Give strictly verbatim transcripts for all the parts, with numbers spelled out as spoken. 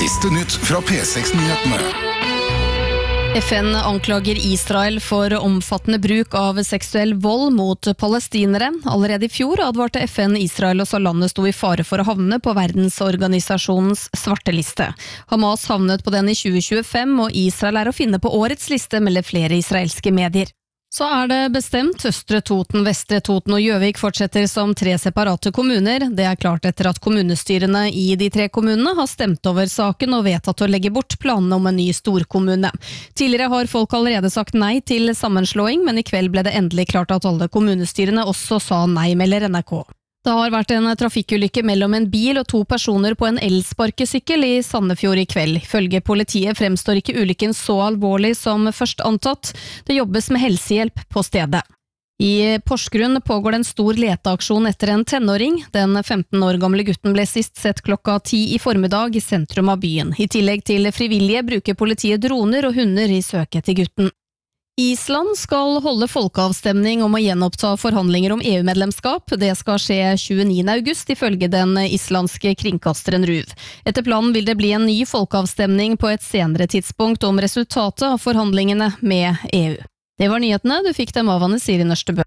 Siste nytt fra P seks Nyhetene. F N anklager Israel for omfattende bruk av seksuell vold mot palestinere. Allerede i fjor advarte F N Israel og sa landet sto i fare for å havne på verdensorganisasjonens svarteliste. Hamas havnet på den i tjue tjuefem, og Israel er å finne på årets liste, melder flere israelske medier. Så er det bestemt. Østre Toten, Vestre Toten og Gjøvik fortsetter som tre separate kommuner. Det er klart etter at kommunestyrene i de tre kommunene har stemt over saken og vedtatt å legge bort planene om en ny storkommune. Tidligere har folk allerede sagt nei til sammenslåing, men i kveld ble det endelig klart at alle kommunestyrene også sa nei, melder N R K. Det har vært en trafikkulykke mellom en bil og to personer på en elsparkesykkel i Sandefjord i kveld. Ifølge politiet fremstår ikke ulykken så alvorlig som først antatt. Det jobbes med helsehjelp på stedet. I Porsgrunn pågår det en stor leteaksjon etter en tenåring. Den femten år gamle gutten ble sist sett klokka ti i formiddag i sentrum av byen. I tillegg til frivillige bruker politiet droner og hunder i søket til gutten. Island skal holde folkeavstemning om å gjenoppta forhandlinger om E U-medlemskap. Det skal skje tjueniende august, ifølge den islandske kringkasteren R U V. Etter planen vil det bli en ny folkeavstemning på et senere tidspunkt om resultatet av forhandlingene med E U. Det var nyhetene. Du fikk dem av Anne Siri Nørstebø.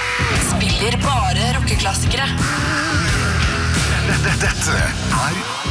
Spiller bare rockeklassikere. Dette er